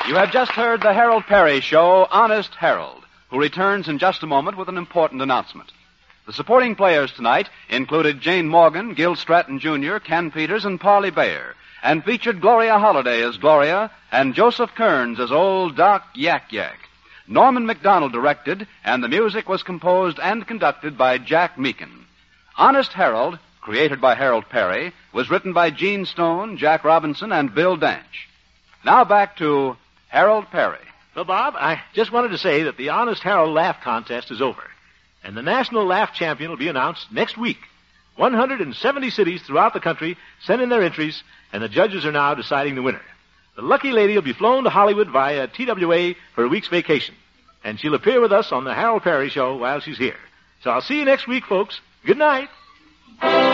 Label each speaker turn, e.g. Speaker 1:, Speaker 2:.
Speaker 1: You have just heard the Harold Perry Show, Honest Harold, who returns in just a moment with an important announcement. The supporting players tonight included Jane Morgan, Gil Stratton Jr., Ken Peters, and Parley Bayer, and featured Gloria Holliday as Gloria and Joseph Kearns as Old Doc Yak Yak. Norman McDonald directed, and the music was composed and conducted by Jack Meakin. Honest Harold, created by Harold Perry, was written by Gene Stone, Jack Robinson, and Bill Danch. Now back to Harold Perry.
Speaker 2: Well, Bob, I just wanted to say that the Honest Harold Laugh Contest is over, and the National Laugh Champion will be announced next week. 170 cities throughout the country sent in their entries, and the judges are now deciding the winner. The lucky lady will be flown to Hollywood via TWA for a week's vacation, and she'll appear with us on the Harold Perry Show while she's here. So I'll see you next week, folks. Good night.